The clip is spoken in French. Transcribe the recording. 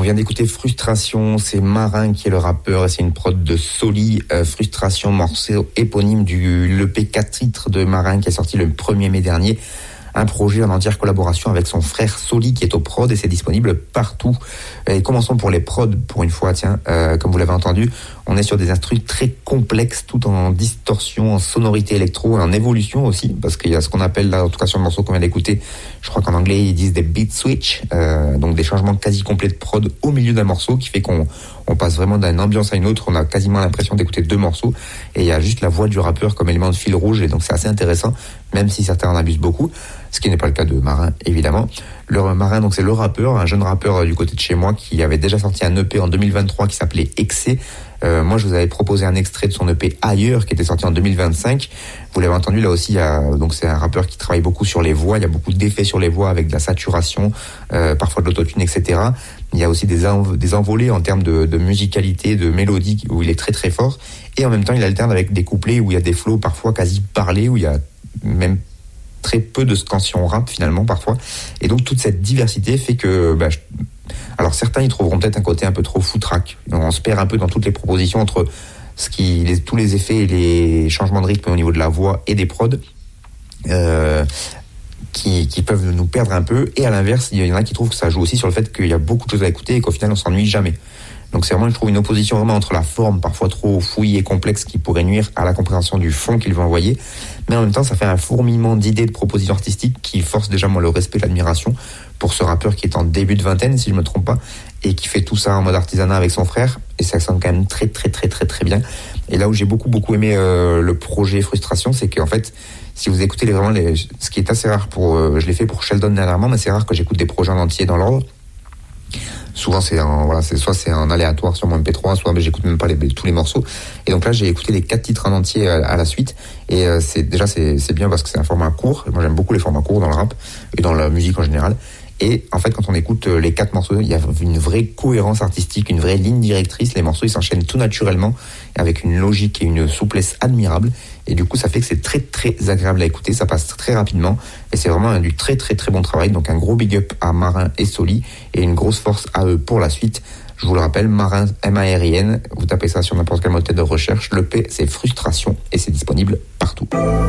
vient d'écouter Frustration, c'est Marin qui est le rappeur et c'est une prod de Soli. Frustration, morceau éponyme du l'EP 4 titres de Marin qui est sorti le 1er mai dernier. Un projet en entière collaboration avec son frère Soli qui est au prod et c'est disponible partout. Et commençons pour les prods pour une fois, comme vous l'avez entendu, on est sur des instruments très complexes tout en distorsion, en sonorité électro et en évolution aussi parce qu'il y a ce qu'on appelle là, en tout cas sur le morceau qu'on vient d'écouter, je crois qu'en anglais ils disent des beat switch, donc des changements quasi complets de prod au milieu d'un morceau qui fait qu'on passe vraiment d'une ambiance à une autre, on a quasiment l'impression d'écouter deux morceaux et il y a juste la voix du rappeur comme élément de fil rouge et donc c'est assez intéressant même si certains en abusent beaucoup, ce qui n'est pas le cas de Marin évidemment. Le Marin donc c'est le rappeur, un jeune rappeur du côté de chez moi qui avait déjà sorti un EP en 2023 qui s'appelait Excès. Moi je vous avais proposé un extrait de son EP Ailleurs qui était sorti en 2025. Vous l'avez entendu là aussi, donc c'est un rappeur qui travaille beaucoup sur les voix, il y a beaucoup d'effets sur les voix avec de la saturation, parfois de l'autotune, etc. Il y a aussi des envolées en termes de musicalité, de mélodie où il est très très fort et en même temps il alterne avec des couplets où il y a des flows parfois quasi parlés, où il y a même très peu de scansion rap finalement parfois et donc toute cette diversité fait que alors certains y trouveront peut-être un côté un peu trop foutraque, on se perd un peu dans toutes les propositions entre tous les effets et les changements de rythme au niveau de la voix et des prods qui peuvent nous perdre un peu et à l'inverse il y en a qui trouvent que ça joue aussi sur le fait qu'il y a beaucoup de choses à écouter et qu'au final on s'ennuie jamais. Donc c'est vraiment, je trouve, une opposition vraiment entre la forme parfois trop fouillée et complexe qui pourrait nuire à la compréhension du fond qu'il veut envoyer, mais en même temps ça fait un fourmillement d'idées, de propositions artistiques qui force déjà moi le respect et l'admiration pour ce rappeur qui est en début de vingtaine si je me trompe pas et qui fait tout ça en mode artisanat avec son frère et ça sonne quand même très très très très très bien. Et là où j'ai beaucoup aimé le projet Frustration, c'est qu'en fait si vous écoutez ce qui est assez rare je l'ai fait pour Sheldon dernièrement, mais c'est rare que j'écoute des projets en entier dans l'ordre. Souvent soit c'est en aléatoire sur mon MP3, soit j'écoute même pas tous les morceaux. Et donc là j'ai écouté les 4 titres en entier à la suite. Et c'est bien parce que c'est un format court. Moi j'aime beaucoup les formats courts dans le rap et dans la musique en général. Et en fait, quand on écoute les 4 morceaux, il y a une vraie cohérence artistique, une vraie ligne directrice. Les morceaux, ils s'enchaînent tout naturellement, avec une logique et une souplesse admirable. Et du coup, ça fait que c'est très, très agréable à écouter. Ça passe très rapidement. Et c'est vraiment du très, très, très bon travail. Donc, un gros big up à Marin et Soli. Et une grosse force à eux pour la suite. Je vous le rappelle, Marin, M-A-R-I-N. Vous tapez ça sur n'importe quel moteur de recherche. Le P, c'est Frustration. Et c'est disponible partout.